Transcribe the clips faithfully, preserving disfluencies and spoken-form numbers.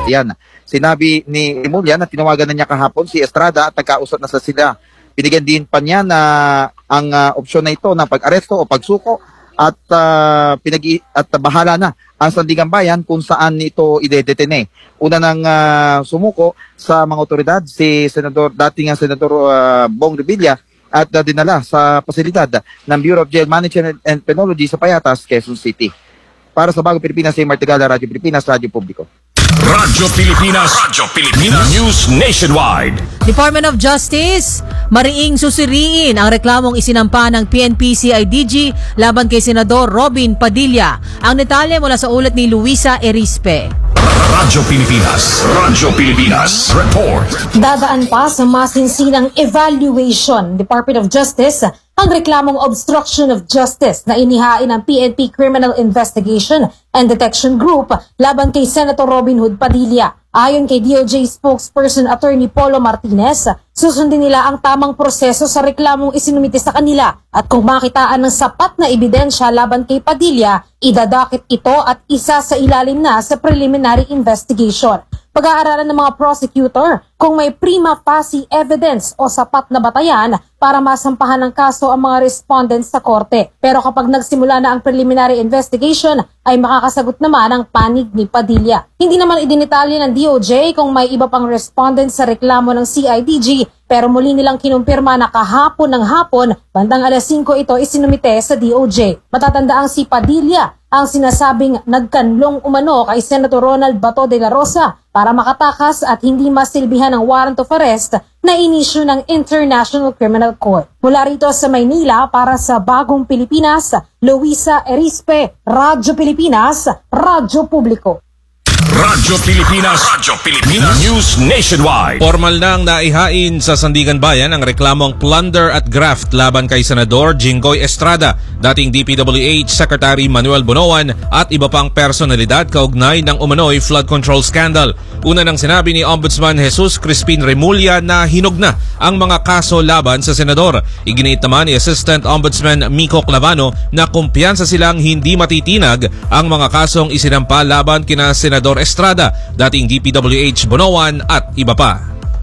Yan. Sinabi ni Remulla na tinawagan na niya kahapon si Estrada at nagkausap na sa sila. Binigyan din pa niya na ang uh, opsyon na ito na pag-aresto o pagsuko at uh, pinag at bahala na ang Sandigan Bayan kung saan ito idedetene. Una nang uh, sumuko sa mga otoridad si Senador, dating ang Senador uh, Bong Revilla at uh, dinala sa pasilidad ng Bureau of Jail Management and Penology sa Payatas, Quezon City. Para sa Bagong Pilipinas, si Martigala, Radyo Pilipinas, Radyo Publiko. Radyo Pilipinas, Radyo Pilipinas, News Nationwide. Department of Justice, mariing susiriin ang reklamong isinampa ng P N P C I D G laban kay Senador Robin Padilla. Ang detalye mula sa ulat ni Luisa Erispe. Radyo Pilipinas, Radyo Pilipinas, report. Dadaan pa sa masinsinang evaluation, Department of Justice, ang reklamong obstruction of justice na inihain ng P N P Criminal Investigation and Detection Group laban kay Senator Robin Hood Padilla. Ayon kay D O J spokesperson Attorney Polo Martinez, susundin nila ang tamang proseso sa reklamong isinumite sa kanila at kung makitaan ng sapat na ebidensya laban kay Padilla, idadakit ito at isa sa ilalim na sa preliminary investigation. Pag-aaralan ng mga prosecutor kung may prima facie evidence o sapat na batayan para masampahan ng kaso ang mga respondents sa korte. Pero kapag nagsimula na ang preliminary investigation, ay makakasagot naman ang panig ni Padilla. Hindi naman idinitalye ng D O J kung may iba pang respondents sa reklamo ng C I D G, pero muli nilang kinumpirma na kahapon ng hapon, bandang alas singko ito isinumite sa D O J. Matatandaang si Padilla ang sinasabing nagkanlong umano kay Senator Ronald Bato de la Rosa para makatakas at hindi masilbihan ng warrant of arrest na inisyu ng International Criminal Court. Mula rito sa Maynila para sa Bagong Pilipinas, Luisa Erispe, Radyo Pilipinas, Radyo Publiko. Radyo Pilipinas, Radyo Pilipinas, News Nationwide. Formal nang naihain sa Sandigan Bayan ang reklamong plunder at graft laban kay Senador Jinggoy Estrada, dating D P W H Secretary Manuel Bonoan at iba pang personalidad kaugnay ng umano'y flood control scandal. Una nang sinabi ni Ombudsman Jesus Crispin Remulla na hinog na ang mga kaso laban sa senador. Iginiit naman ni Assistant Ombudsman Miko Clavano na kumpiyansa silang hindi matitinag ang mga kasong isinampa laban kina Senador Estrada, dating D P W H Bonoan at iba pa.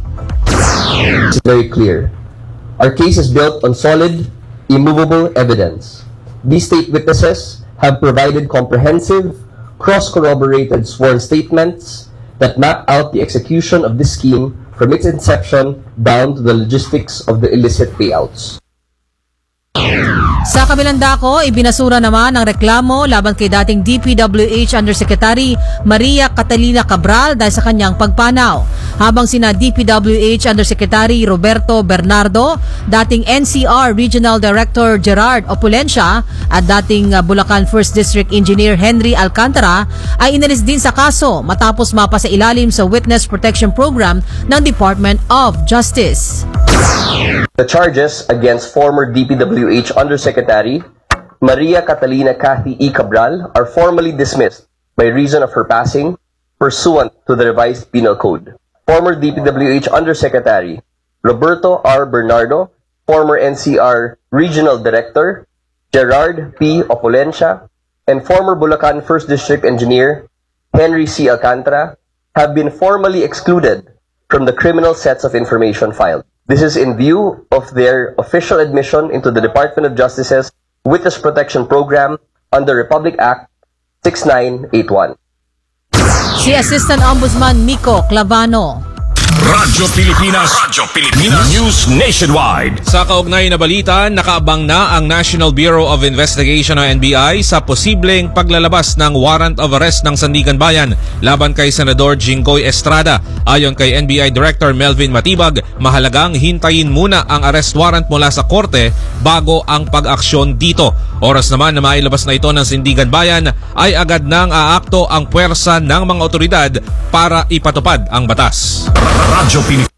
It's very clear. Our case is built on solid, immovable evidence. These state witnesses have provided comprehensive, cross-corroborated sworn statements that map out the execution of this scheme from its inception down to the logistics of the illicit payouts. Sa kabilang dako, ibinasura naman ang reklamo laban kay dating D P W H Undersecretary Maria Catalina Cabral dahil sa kanyang pagpanaw. Habang sina D P W H Undersecretary Roberto Bernardo, dating N C R Regional Director Gerard Opulencia at dating Bulacan First District Engineer Henry Alcantara ay inalis din sa kaso matapos mapasa ilalim sa Witness Protection Program ng Department of Justice. The charges against former D P W H Undersecretary Maria Catalina Cathy E. Cabral are formally dismissed by reason of her passing pursuant to the revised penal code. Former D P W H Undersecretary Roberto R. Bernardo, former N C R Regional Director Gerard P. Opulencia, and former Bulacan First District Engineer Henry C. Alcantara have been formally excluded from the criminal sets of information filed. This is in view of their official admission into the Department of Justice's Witness Protection Program under Republic Act six nine eight one. Si Assistant Ombudsman Miko Clavano. Radyo Pilipinas, Radyo Pilipinas, News Nationwide. Sa kaugnay na balita, nakaabang na ang National Bureau of Investigation o N B I sa posibleng paglalabas ng warrant of arrest ng Sandigan Bayan laban kay Senador Jinggoy Estrada. Ayon kay N B I Director Melvin Matibag, mahalagang hintayin muna ang arrest warrant mula sa korte bago ang pag-aksyon dito. Oras naman na mailabas na ito ng Sandigan Bayan ay agad nang aakto ang puwersa ng mga otoridad para ipatupad ang batas. Radyo Pilipinas.